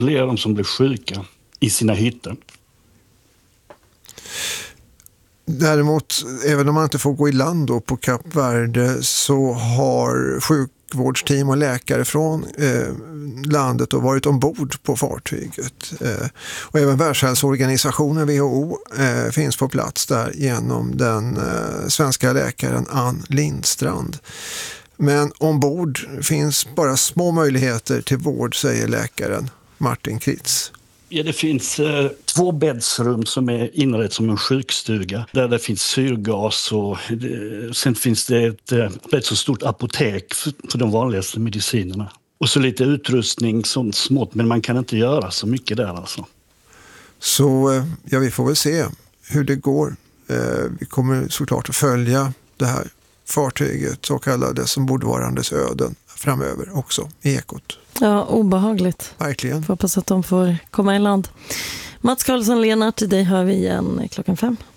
Fler de som blev sjuka i sina hytter. Däremot, även om man inte får gå i land då på Kap Verde, så har sjukvårdsteam och läkare från landet och varit ombord på fartyget. Och även Världshälsoorganisationen WHO finns på plats där genom den svenska läkaren Ann Lindstrand. Men ombord finns bara små möjligheter till vård, säger läkaren Martin Kritz. Ja, det finns 2 bäddsrum som är inrett som en sjukstuga där det finns syrgas och sen finns det ett rätt så stort apotek för de vanligaste medicinerna. Och så lite utrustning sånt smått, men man kan inte göra så mycket där alltså. Så ja, vi får väl se hur det går. Vi kommer såklart att följa det här fartyget och alla dess ombordvarandes öden framöver också i Ekot. Ja, obehagligt. Verkligen. Hoppas att de får komma i land. Mats Karlsson, Lennart, dig hör vi igen 5:00.